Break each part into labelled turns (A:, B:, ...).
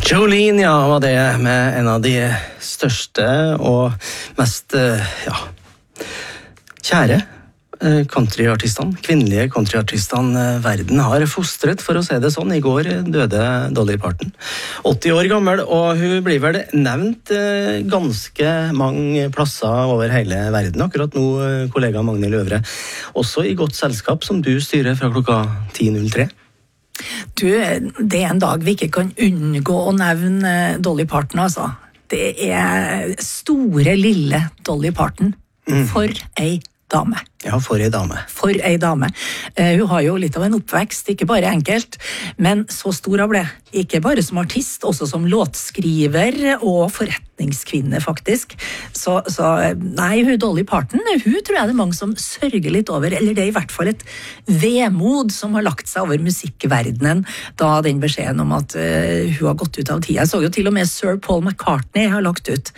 A: Jolene, ja, var det med en av de største og mest, kjære countryartistene, kvinnelige countryartistene verden har fostret, for å si det sånn. I går døde Dolly Parton, 80 år gammel, og hun blir vel nevnt ganske mange plasser over hele verden. Akkurat nå, kollega Magnhild Øvre, også i godt selskap som du styrer fra klokka 10.03.
B: Du, det en dag vi ikke kan unngå å nevne Dolly Parton, altså. Det store, lille Dolly Parton. For ei dame.
A: Ja, for ei dame.
B: For ei dame. Hun har jo litt av en oppvekst, ikke bare enkelt, men så stor hun ble. Ikke bare som artist, også som låtskriver og forretningskvinne, faktisk. Så nei, hun Dolly Parton, hun tror jeg det er mange som sørger litt over, eller det er i hvert fall et vemod som har lagt seg over musikkverdenen, da den beskjeden om at hun har gått ut av tida. Jeg så jo til og med Sir Paul McCartney har lagt ut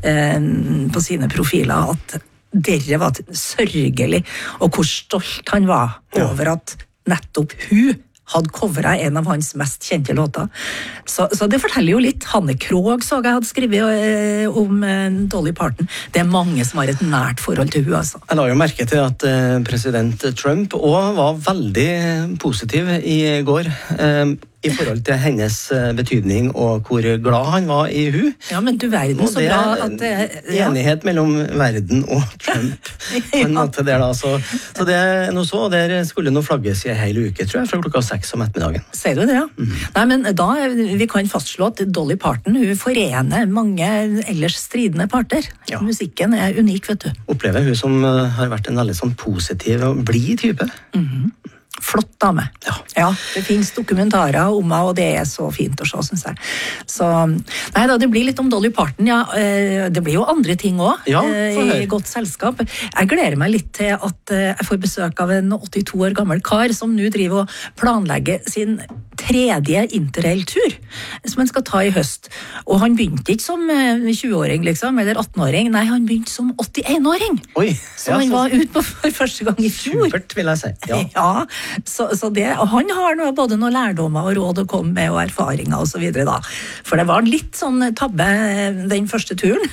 B: på sine profiler at dere var sørgelig, og hvor stolt han var over at nettopp hun hadde coveret en av hans mest kjente låter. Så det forteller jo litt. Hanne Krogh så jeg hadde skrevet om Dolly Parton. Det er mange som har et nært forhold til hun, altså.
A: Jeg la jo merke til at president Trump også var veldig positiv i går, i forhold til hennes betydning og hvor glad han var i hun.
B: Ja, men du verden så bra at
A: enighet mellom verden og Trump på en måte der da. Så det er noe så, og der skulle noe flagges i en hel uke, tror jeg, fra klokka 6 om ettermiddagen.
B: Sier du det, ja? Nei, men da vi kan fastslå at Dolly Parton, hun forener mange ellers stridende parter. Ja. Musikken er unik, vet du.
A: Opplever hun som har vært en veldig sånn positiv og blid type.
B: Flott dame. Ja, det finnes dokumentarer om henne, og det er så fint å se, synes jeg. Så, nei da, det blir litt om Dolly Parton, ja. Det blir jo andre ting også, i godt selskap. Jeg gleder meg litt til at jeg får besøk av en 82 år gammel kar som nå driver og planlegger sin 3. interrail-tur, som han skal ta i høst. Og han begynte ikke som 20-åring, liksom, eller 18-åring. Nei, han begynte som 81-åring.
A: Oi!
B: Så han var ute på for første gang i fjor.
A: Supert, vil jeg si.
B: Ja, så det, og han har både noen lærdommer og råd å komme med, og erfaringer og så videre da. For det var litt sånn tabbe den første turen.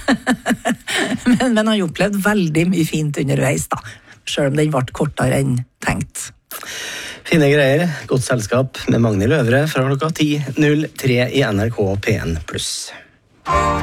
B: men han opplevde veldig mye fint underveis da, selv om den ble kortere enn tenkt.
A: Fine greier, godt selskap med Magnhild Øvre fra klokka 10.03 i NRK P1+.